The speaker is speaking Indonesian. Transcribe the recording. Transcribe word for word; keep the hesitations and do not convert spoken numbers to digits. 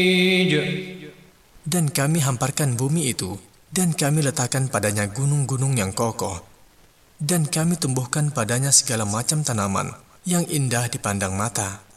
Dan kami hamparkan bumi itu, dan kami letakkan padanya gunung-gunung yang kokoh, dan kami tumbuhkan padanya segala macam tanaman yang indah dipandang mata.